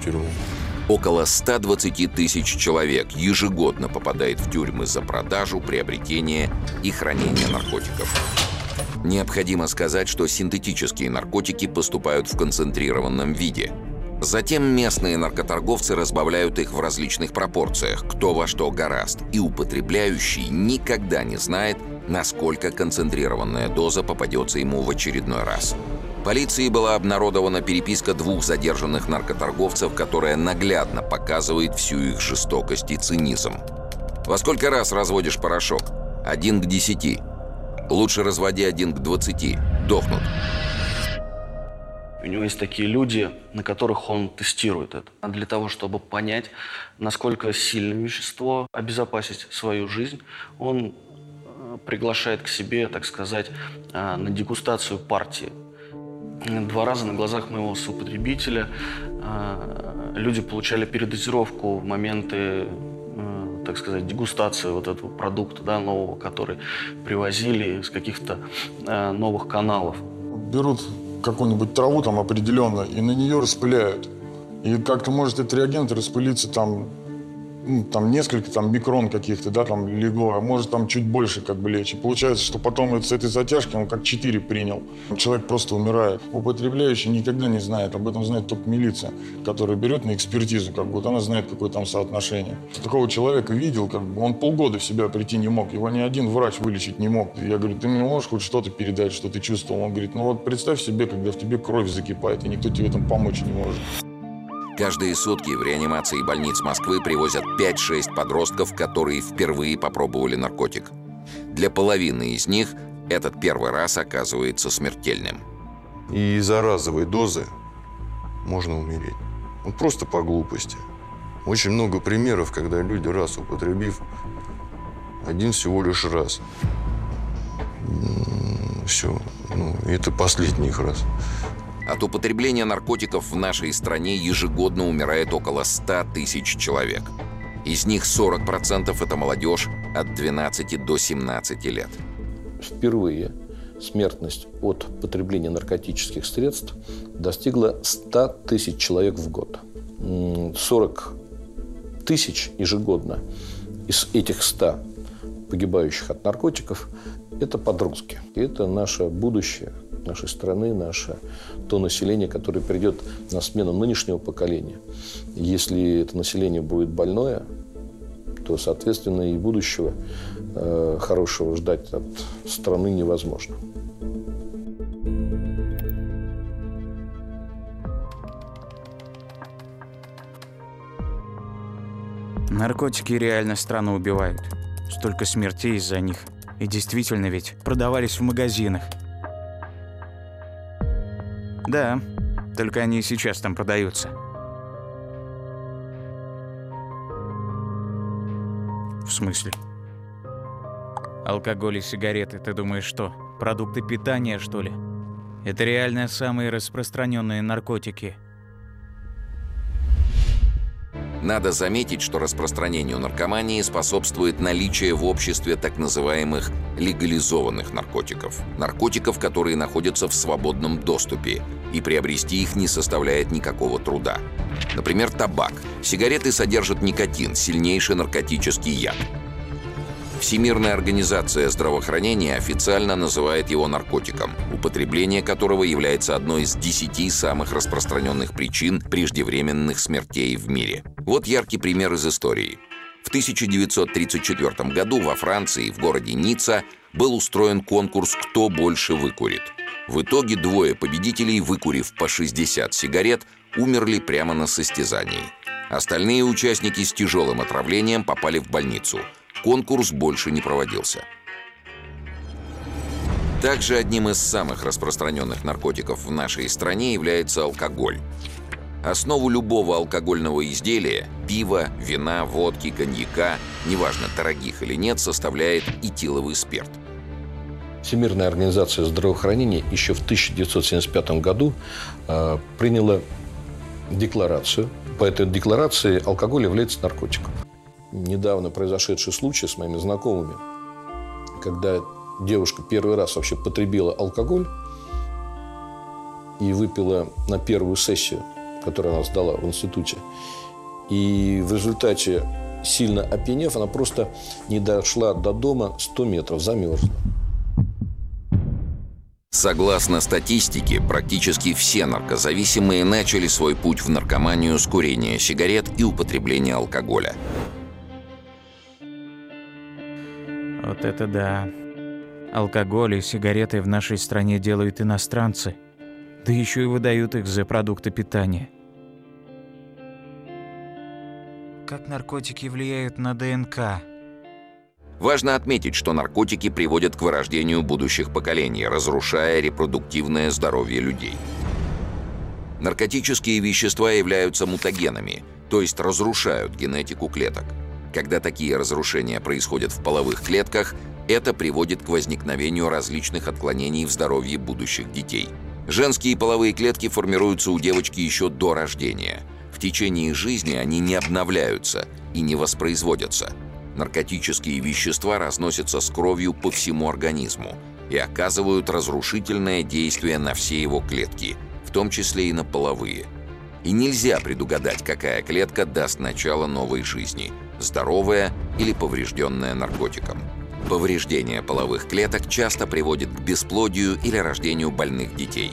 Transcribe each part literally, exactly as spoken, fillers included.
тюрьму. Около ста двадцати тысяч человек ежегодно попадает в тюрьмы за продажу, приобретение и хранение наркотиков. Необходимо сказать, что синтетические наркотики поступают в концентрированном виде. Затем местные наркоторговцы разбавляют их в различных пропорциях, кто во что горазд, и употребляющий никогда не знает, насколько концентрированная доза попадется ему в очередной раз. Полиции была обнародована переписка двух задержанных наркоторговцев, которая наглядно показывает всю их жестокость и цинизм. Во сколько раз разводишь порошок? Один к десяти. Лучше разводи один к двадцати. Дохнут. У него есть такие люди, на которых он тестирует это. А для того, чтобы понять, насколько сильное вещество, обезопасить свою жизнь, он приглашает к себе, так сказать, на дегустацию партии. Два раза на глазах моего соупотребителя люди получали передозировку в моменты, так сказать, дегустации вот этого продукта, да, нового, который привозили из каких-то новых каналов. Берут какую-нибудь траву там определенно и на нее распыляют. И как-то может этот реагент распылиться там, ну, там несколько там микрон каких-то, да, там легло, а может там чуть больше как бы лечь. И получается, что потом с этой затяжки он как четыре принял. Человек просто умирает. Употребляющий никогда не знает, об этом знает только милиция, которая берет на экспертизу, как будто она знает, какое там соотношение. Такого человека видел, как бы он полгода в себя прийти не мог, его ни один врач вылечить не мог. Я говорю, ты мне можешь хоть что-то передать, что ты чувствовал? Он говорит, ну вот представь себе, когда в тебе кровь закипает, и никто тебе в этом помочь не может. Каждые сутки в реанимации больниц Москвы привозят пять-шесть подростков, которые впервые попробовали наркотик. Для половины из них этот первый раз оказывается смертельным. И из-за разовой дозы можно умереть. Ну, просто по глупости. Очень много примеров, когда люди, раз употребив, один всего лишь раз. Все. Ну, это последний их раз. От употребления наркотиков в нашей стране ежегодно умирает около ста тысяч человек. Из них сорок процентов это молодежь от двенадцати до семнадцати лет. Впервые смертность от потребления наркотических средств достигла ста тысяч человек в год. сорок тысяч ежегодно из этих ста погибающих от наркотиков – это подростки. И это наше будущее нашей страны, наше то население, которое придет на смену нынешнего поколения. Если это население будет больное, то, соответственно, и будущего э, хорошего ждать от страны невозможно. Наркотики реально страну убивают. Столько смертей из-за них. И действительно ведь продавались в магазинах. Да, только они и сейчас там продаются. В смысле? Алкоголь и сигареты, ты думаешь, что? Продукты питания, что ли? Это реально самые распространенные наркотики. Надо заметить, что распространению наркомании способствует наличие в обществе так называемых легализованных наркотиков. Наркотиков, которые находятся в свободном доступе, и приобрести их не составляет никакого труда. Например, табак. Сигареты содержат никотин, сильнейший наркотический яд. Всемирная организация здравоохранения официально называет его наркотиком, употребление которого является одной из десяти самых распространенных причин преждевременных смертей в мире. Вот яркий пример из истории. В тысяча девятьсот тридцать четвёртом году во Франции, в городе Ницца, был устроен конкурс «Кто больше выкурит?». В итоге двое победителей, выкурив по шестьдесят сигарет, умерли прямо на состязании. Остальные участники с тяжелым отравлением попали в больницу. Конкурс больше не проводился. Также одним из самых распространенных наркотиков в нашей стране является алкоголь. Основу любого алкогольного изделия – пива, вина, водки, коньяка, неважно, дорогих или нет, составляет этиловый спирт. Всемирная организация здравоохранения еще в тысяча девятьсот семьдесят пятом году э, приняла декларацию. По этой декларации алкоголь является наркотиком. Недавно произошедший случай с моими знакомыми, когда девушка первый раз вообще потребила алкоголь и выпила на первую сессию который она сдала в институте. И в результате, сильно опьянев, она просто не дошла до дома сто метров, замерзла. Согласно статистике, практически все наркозависимые начали свой путь в наркоманию с курения сигарет и употребления алкоголя. Вот это да. Алкоголь и сигареты в нашей стране делают иностранцы. Да еще и выдают их за продукты питания. Как наркотики влияют на ДНК? Важно отметить, что наркотики приводят к вырождению будущих поколений, разрушая репродуктивное здоровье людей. Наркотические вещества являются мутагенами, то есть разрушают генетику клеток. Когда такие разрушения происходят в половых клетках, это приводит к возникновению различных отклонений в здоровье будущих детей. Женские половые клетки формируются у девочки еще до рождения. В течение жизни они не обновляются и не воспроизводятся. Наркотические вещества разносятся с кровью по всему организму и оказывают разрушительное действие на все его клетки, в том числе и на половые. И нельзя предугадать, какая клетка даст начало новой жизни – здоровая или поврежденная наркотиком. Повреждение половых клеток часто приводит к бесплодию или рождению больных детей.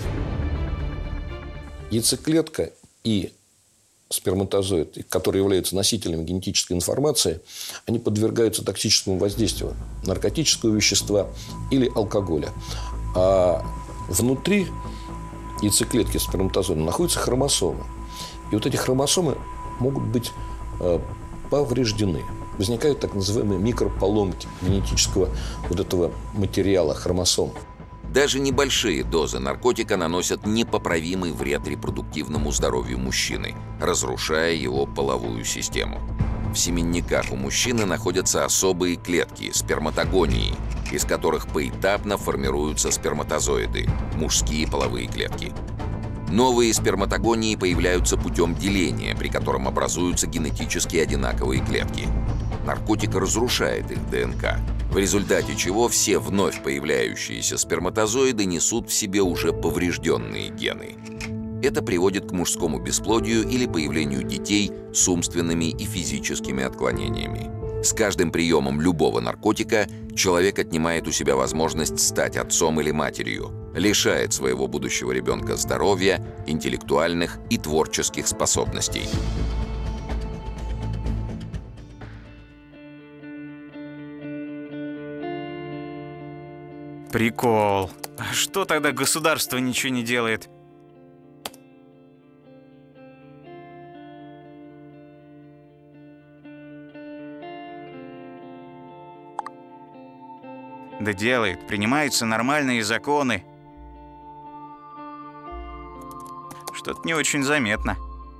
Яйцеклетка и сперматозоид, которые являются носителями генетической информации, они подвергаются токсическому воздействию наркотического вещества или алкоголя. А внутри яйцеклетки сперматозоида находятся хромосомы. И вот эти хромосомы могут быть э, повреждены. Возникают так называемые микрополомки генетического вот этого материала хромосом. Даже небольшие дозы наркотика наносят непоправимый вред репродуктивному здоровью мужчины, разрушая его половую систему. В семенниках у мужчины находятся особые клетки – сперматогонии, из которых поэтапно формируются сперматозоиды – мужские половые клетки. Новые сперматогонии появляются путем деления, при котором образуются генетически одинаковые клетки. Наркотик разрушает их ДНК, в результате чего все вновь появляющиеся сперматозоиды несут в себе уже поврежденные гены. Это приводит к мужскому бесплодию или появлению детей с умственными и физическими отклонениями. С каждым приемом любого наркотика человек отнимает у себя возможность стать отцом или матерью, лишает своего будущего ребенка здоровья, интеллектуальных и творческих способностей. Прикол. А что тогда государство ничего не делает? Да делает. Принимаются нормальные законы. Что-то не очень заметно.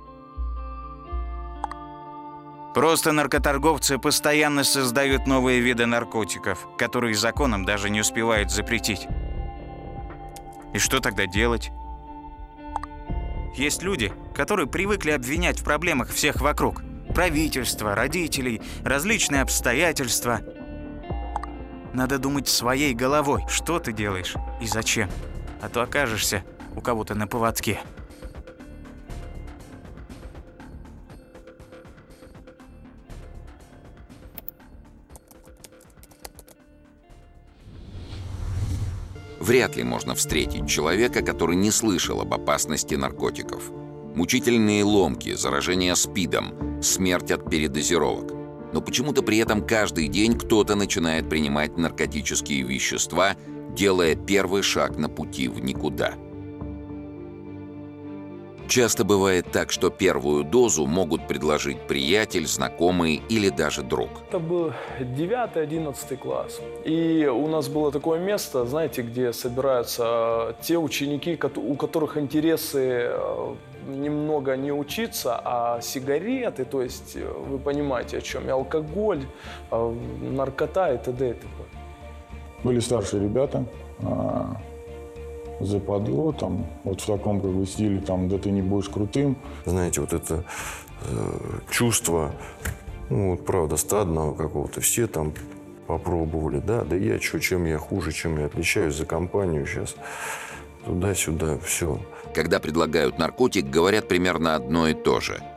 Просто наркоторговцы постоянно создают новые виды наркотиков, которые законом даже не успевают запретить. И что тогда делать? Есть люди, которые привыкли обвинять в проблемах всех вокруг. Правительство, родителей, различные обстоятельства. Надо думать своей головой, что ты делаешь и зачем. А то окажешься у кого-то на поводке. Вряд ли можно встретить человека, который не слышал об опасности наркотиков. Мучительные ломки, заражение СПИДом, смерть от передозировок. Но почему-то при этом каждый день кто-то начинает принимать наркотические вещества, делая первый шаг на пути в никуда. Часто бывает так, что первую дозу могут предложить приятель, знакомый или даже друг. Это был девятый-одиннадцатый класс. И у нас было такое место, знаете, где собираются те ученики, у которых интересы немного не учиться, а сигареты, то есть вы понимаете, о чем, и алкоголь, наркота и т.д. и т.п. Были старшие ребята, западло, там, вот в таком как бы стиле, там, да ты не будешь крутым. Знаете, вот это э, чувство, ну, вот, правда, стадного какого-то, все там попробовали, да, да я что, чем я хуже, чем я отличаюсь за компанию сейчас. туда-сюда, все. Когда предлагают наркотик, говорят примерно одно и то же.